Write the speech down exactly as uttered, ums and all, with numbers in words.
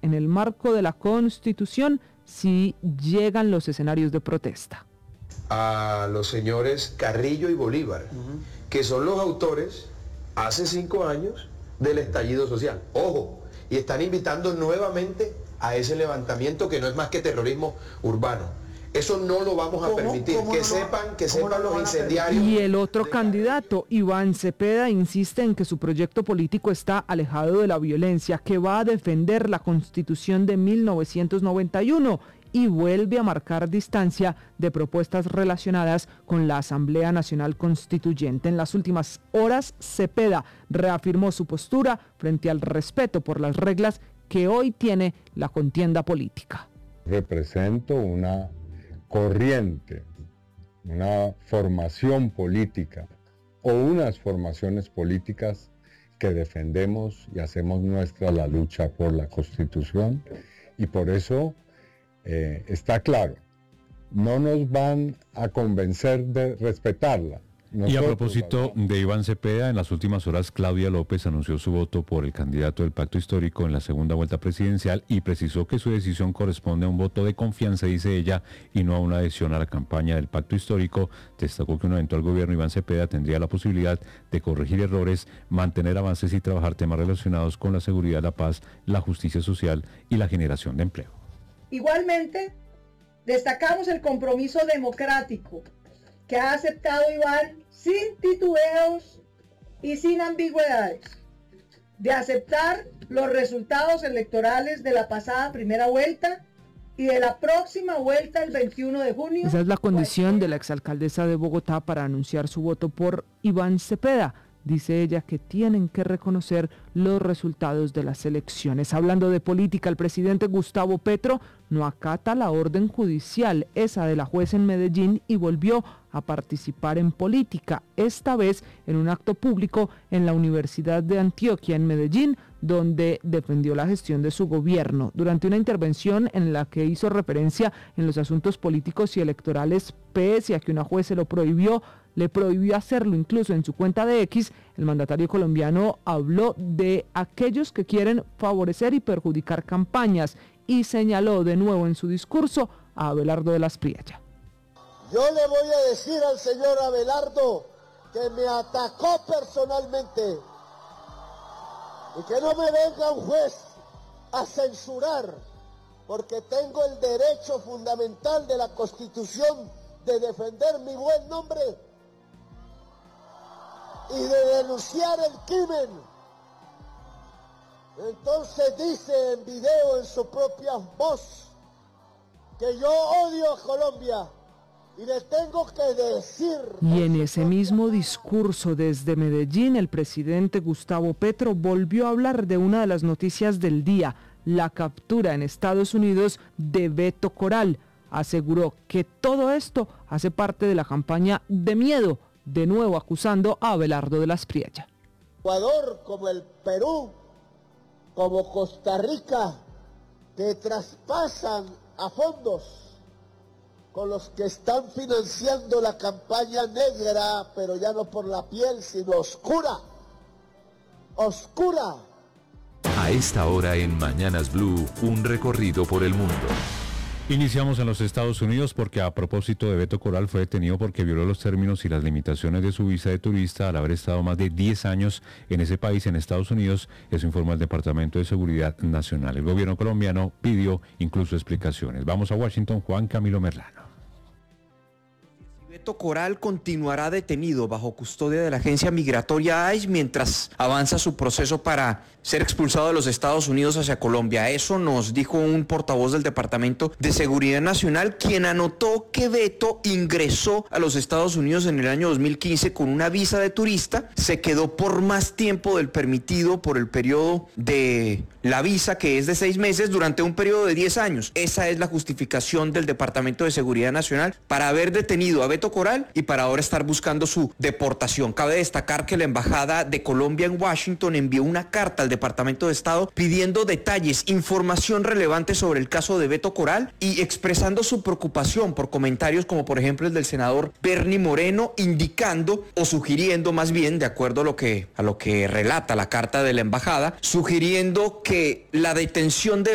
en el marco de la Constitución si llegan los escenarios de protesta. A los señores Carrillo y Bolívar, uh-huh. que son los autores hace cinco años del estallido social. Ojo, y están invitando nuevamente a ese levantamiento que no es más que terrorismo urbano. Eso no lo vamos a permitir, que no, sepan, que sepan no los incendiarios. Y el otro candidato, Iván Cepeda, insiste en que su proyecto político está alejado de la violencia, que va a defender la Constitución de mil novecientos noventa y uno y vuelve a marcar distancia de propuestas relacionadas con la Asamblea Nacional Constituyente. En las últimas horas, Cepeda reafirmó su postura frente al respeto por las reglas que hoy tiene la contienda política. Represento una corriente, una formación política o unas formaciones políticas que defendemos y hacemos nuestra la lucha por la Constitución, y por eso eh, está claro, no nos van a convencer de respetarla. Nosotros, y a propósito de Iván Cepeda, en las últimas horas Claudia López anunció su voto por el candidato del Pacto Histórico en la segunda vuelta presidencial y precisó que su decisión corresponde a un voto de confianza, dice ella, y no a una adhesión a la campaña del Pacto Histórico. Destacó que un eventual gobierno Iván Cepeda tendría la posibilidad de corregir errores, mantener avances y trabajar temas relacionados con la seguridad, la paz, la justicia social y la generación de empleo. Igualmente, destacamos el compromiso democrático que ha aceptado Iván sin titubeos y sin ambigüedades, de aceptar los resultados electorales de la pasada primera vuelta y de la próxima vuelta el veintiuno de junio. Esa es la condición de la exalcaldesa de Bogotá para anunciar su voto por Iván Cepeda. Dice ella que tienen que reconocer los resultados de las elecciones. Hablando de política, el presidente Gustavo Petro no acata la orden judicial, esa de la juez en Medellín, y volvió a participar en política, esta vez en un acto público en la Universidad de Antioquia, en Medellín, donde defendió la gestión de su gobierno. Durante una intervención en la que hizo referencia en los asuntos políticos y electorales, pese a que una juez se lo prohibió, le prohibió hacerlo incluso en su cuenta de X, el mandatario colombiano habló de aquellos que quieren favorecer y perjudicar campañas y señaló de nuevo en su discurso a Abelardo de las Priella. Yo le voy a decir al señor Abelardo que me atacó personalmente y que no me venga un juez a censurar, porque tengo el derecho fundamental de la Constitución de defender mi buen nombre y de denunciar el crimen. Entonces dice en video, en su propia voz, que yo odio a Colombia y le tengo que decir. Y en ese mismo discurso desde Medellín, el presidente Gustavo Petro volvió a hablar de una de las noticias del día, la captura en Estados Unidos de Beto Coral. Aseguró que todo esto hace parte de la campaña de miedo, de nuevo acusando a Abelardo de las Priella. Ecuador, como el Perú, como Costa Rica, que traspasan a fondos con los que están financiando la campaña negra, pero ya no por la piel, sino oscura, oscura. A esta hora en Mañanas Blue, un recorrido por el mundo. Iniciamos en los Estados Unidos porque a propósito de Beto Coral fue detenido porque violó los términos y las limitaciones de su visa de turista al haber estado más de diez años en ese país, en Estados Unidos. Eso informa el Departamento de Seguridad Nacional. El gobierno colombiano pidió incluso explicaciones. Vamos a Washington, Juan Camilo Merlano. Beto Coral continuará detenido bajo custodia de la agencia migratoria I C E mientras avanza su proceso para ser expulsado de los Estados Unidos hacia Colombia. Eso nos dijo un portavoz del Departamento de Seguridad Nacional, quien anotó que Beto ingresó a los Estados Unidos en el año dos mil quince con una visa de turista, se quedó por más tiempo del permitido por el periodo de la visa, que es de seis meses, durante un periodo de diez años. Esa es la justificación del Departamento de Seguridad Nacional para haber detenido a Beto Coral y para ahora estar buscando su deportación. Cabe destacar que la Embajada de Colombia en Washington envió una carta al Departamento de Estado pidiendo detalles, información relevante sobre el caso de Beto Coral y expresando su preocupación por comentarios como por ejemplo el del senador Bernie Moreno, indicando o sugiriendo más bien, de acuerdo a lo que, a lo que relata la carta de la Embajada, sugiriendo que la detención de